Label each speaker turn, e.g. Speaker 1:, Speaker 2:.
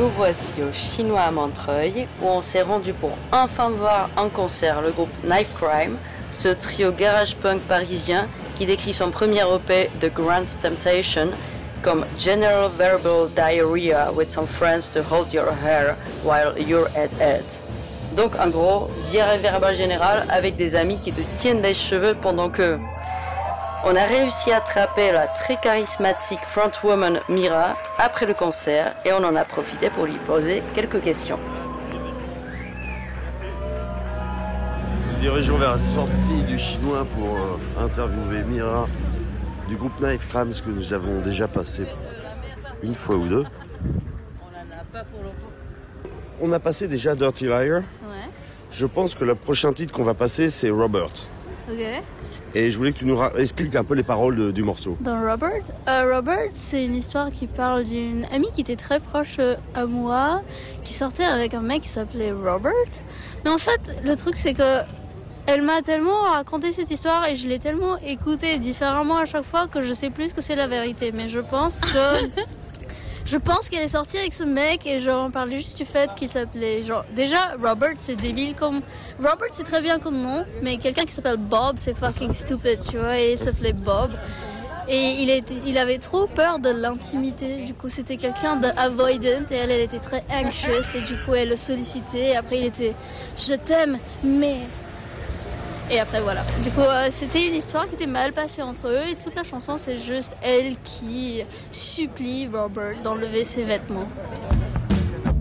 Speaker 1: Nous voici au Chinois à Montreuil, où on s'est rendu pour enfin voir en concert le groupe Knife Crime, ce trio garage punk parisien qui décrit son premier EP The Grand Temptation comme General Verbal Diarrhea with some friends to hold your hair while you're at it. Donc en gros, diarrhée verbale générale avec des amis qui te tiennent les cheveux pendant que... On a réussi à attraper la très charismatique frontwoman Mira après le concert et on en a profité pour lui poser quelques questions.
Speaker 2: Nous dirigeons vers la sortie du Chinois pour interviewer Mira du groupe Knife Crime, ce que nous avons déjà passé une fois ou deux. On a passé déjà Dirty Liar.
Speaker 3: Ouais.
Speaker 2: Je pense que le prochain titre qu'on va passer, c'est Robert.
Speaker 3: Ok.
Speaker 2: Et je voulais que tu nous expliques un peu les paroles du morceau.
Speaker 3: Dans Robert, Robert, c'est une histoire qui parle d'une amie qui était très proche à moi, qui sortait avec un mec qui s'appelait Robert. Mais en fait, le truc, c'est que elle m'a tellement raconté cette histoire et je l'ai tellement écoutée différemment à chaque fois que je sais plus que c'est la vérité. Mais je pense qu'elle est sortie avec ce mec et genre on parlait juste du fait qu'il s'appelait genre déjà Robert, c'est débile comme Robert, c'est très bien comme nom, mais quelqu'un qui s'appelle Bob, c'est fucking stupid, tu vois, et il s'appelait Bob. Et il avait trop peur de l'intimité, du coup c'était quelqu'un d'avoidant et elle était très anxious et du coup elle le sollicitait et après il était je t'aime mais... Et après voilà. Du coup c'était une histoire qui était mal passée entre eux et toute la chanson c'est juste elle qui supplie Robert d'enlever ses vêtements.